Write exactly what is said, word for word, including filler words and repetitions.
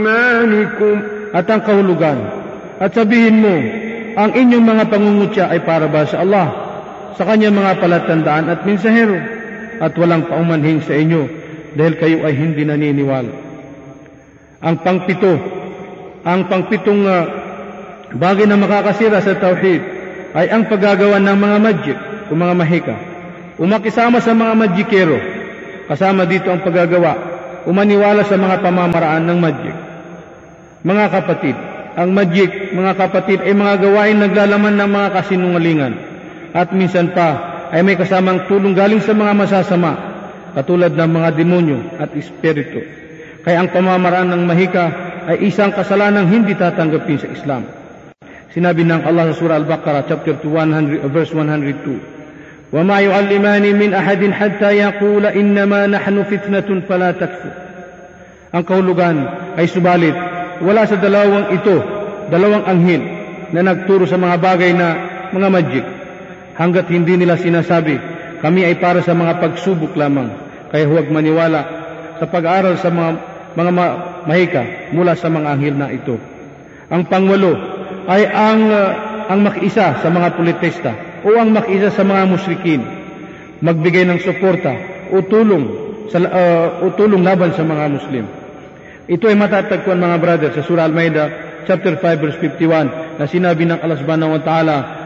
إيمانكم at ang kahulugan. At sabihin mo, ang inyong mga pangungutya ay para ba sa Allah, sa kanyang mga palatandaan at mensahero, at walang paumanhin sa inyo dahil kayo ay hindi naniniwala. Ang pangpito, ang pangpitong uh, bagay na makakasira sa tauhid ay ang paggagawa ng mga magic o mga mahika. Umakisama sa mga magikero, kasama dito ang paggagawa, umaniwala sa mga pamamaraan ng magic. Mga kapatid, ang magic, mga kapatid, ay mga gawain naglalaman ng mga kasinungalingan at minsan pa ay may kasamang tulong galing sa mga masasama katulad ng mga demonyo at espiritu. Kaya ang pamamaraan ng mahika ay isang kasalanang hindi tatanggapin sa Islam. Sinabi ng Allah sa Surah Al-Baqarah chapter two, one hundred, verse one hundred two, وَمَا يُعَلِّمَانِ مِنْ أَحَدٍ حَتَّى يَقُولَ إِنَّمَا نَحْنُ فِتْنَةٌ فَلَا تَكْفُرْ. Ang kahulugan ay subalit wala sa dalawang ito, dalawang anghel na nagturo sa mga bagay na mga magic, hanggat hindi nila sinasabi, kami ay para sa mga pagsubok lamang, kaya huwag maniwala sa pag-aaral sa mga, mga ma- mahika mula sa mga anghel na ito. Ang pangwalo ay ang, uh, ang makiisa sa mga politista o ang makiisa sa mga musyrikin, magbigay ng suporta o tulong, sa, uh, o tulong laban sa mga Muslim. Ito ay matatagpuan mga brother sa Surah Al-Ma'idah chapter five verse fifty-one na sinabi ng Allah subhanahu wa ta'ala,